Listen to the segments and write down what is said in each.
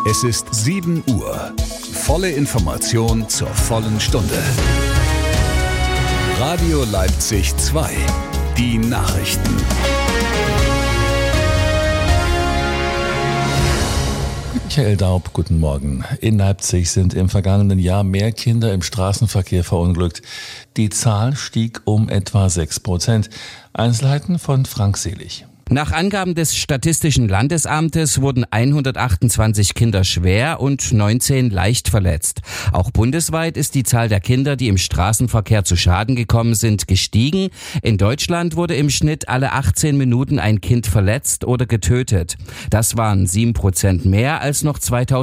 Es ist 7 Uhr. Volle Information zur vollen Stunde. Radio Leipzig 2. Die Nachrichten. Michael Daub, guten Morgen. In Leipzig sind im vergangenen Jahr mehr Kinder im Straßenverkehr verunglückt. Die Zahl stieg um etwa 6%. Einzelheiten von Frank Selig. Nach Angaben des Statistischen Landesamtes wurden 128 Kinder schwer und 19 leicht verletzt. Auch bundesweit ist die Zahl der Kinder, die im Straßenverkehr zu Schaden gekommen sind, gestiegen. In Deutschland wurde im Schnitt alle 18 Minuten ein Kind verletzt oder getötet. Das waren 7% mehr als noch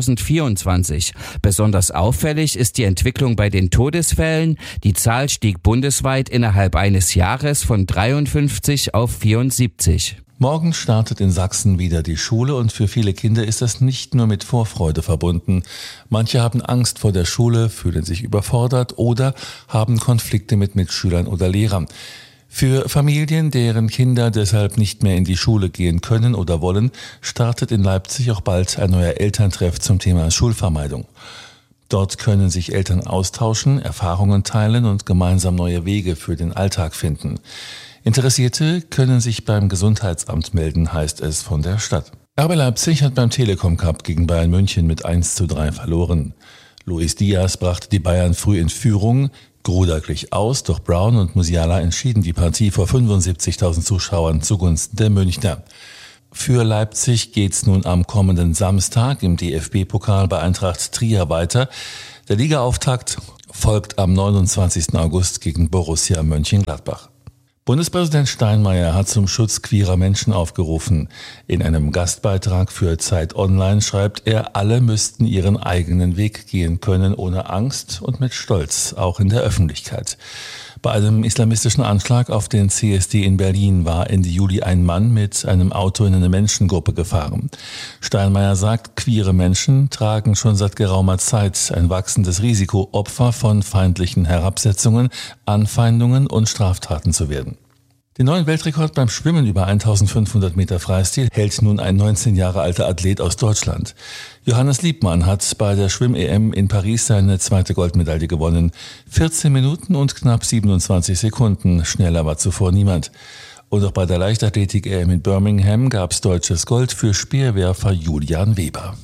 2024. Besonders auffällig ist die Entwicklung bei den Todesfällen. Die Zahl stieg bundesweit innerhalb eines Jahres von 53 auf 74. Morgen startet in Sachsen wieder die Schule und für viele Kinder ist das nicht nur mit Vorfreude verbunden. Manche haben Angst vor der Schule, fühlen sich überfordert oder haben Konflikte mit Mitschülern oder Lehrern. Für Familien, deren Kinder deshalb nicht mehr in die Schule gehen können oder wollen, startet in Leipzig auch bald ein neuer Elterntreff zum Thema Schulvermeidung. Dort können sich Eltern austauschen, Erfahrungen teilen und gemeinsam neue Wege für den Alltag finden. Interessierte können sich beim Gesundheitsamt melden, heißt es von der Stadt. RB Leipzig hat beim Telekom Cup gegen Bayern München mit 1:3 verloren. Luis Diaz brachte die Bayern früh in Führung, Gruda glich aus, doch Brown und Musiala entschieden die Partie vor 75.000 Zuschauern zugunsten der Münchner. Für Leipzig geht's nun am kommenden Samstag im DFB-Pokal bei Eintracht Trier weiter. Der Ligaauftakt folgt am 29. August gegen Borussia Mönchengladbach. Bundespräsident Steinmeier hat zum Schutz queerer Menschen aufgerufen. In einem Gastbeitrag für Zeit Online schreibt er, alle müssten ihren eigenen Weg gehen können, ohne Angst und mit Stolz, auch in der Öffentlichkeit. Bei einem islamistischen Anschlag auf den CSD in Berlin war Ende Juli ein Mann mit einem Auto in eine Menschengruppe gefahren. Steinmeier sagt, queere Menschen tragen schon seit geraumer Zeit ein wachsendes Risiko, Opfer von feindlichen Herabsetzungen, Anfeindungen und Straftaten zu werden. Den neuen Weltrekord beim Schwimmen über 1500 Meter Freistil hält nun ein 19 Jahre alter Athlet aus Deutschland. Johannes Liebmann hat bei der Schwimm-EM in Paris seine zweite Goldmedaille gewonnen. 14 Minuten und knapp 27 Sekunden. Schneller war zuvor niemand. Und auch bei der Leichtathletik-EM in Birmingham gab es deutsches Gold für Speerwerfer Julian Weber.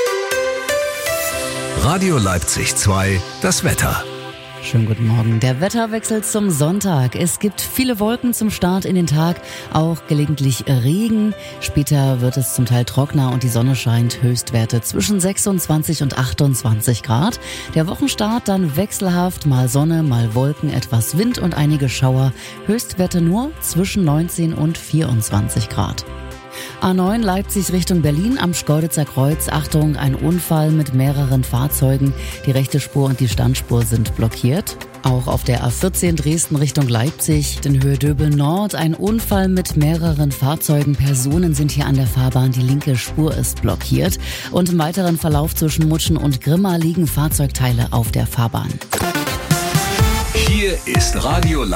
Radio Leipzig 2, das Wetter. Schönen guten Morgen. Der Wetterwechsel zum Sonntag. Es gibt viele Wolken zum Start in den Tag, auch gelegentlich Regen. Später wird es zum Teil trockener und die Sonne scheint. Höchstwerte zwischen 26 und 28 Grad. Der Wochenstart dann wechselhaft, mal Sonne, mal Wolken, etwas Wind und einige Schauer. Höchstwerte nur zwischen 19 und 24 Grad. A9 Leipzig Richtung Berlin am Schkeuditzer Kreuz. Achtung, ein Unfall mit mehreren Fahrzeugen. Die rechte Spur und die Standspur sind blockiert. Auch auf der A14 Dresden Richtung Leipzig, in Höhe Döbel Nord, ein Unfall mit mehreren Fahrzeugen. Personen sind hier an der Fahrbahn, die linke Spur ist blockiert. Und im weiteren Verlauf zwischen Mutschen und Grimma liegen Fahrzeugteile auf der Fahrbahn. Hier ist Radio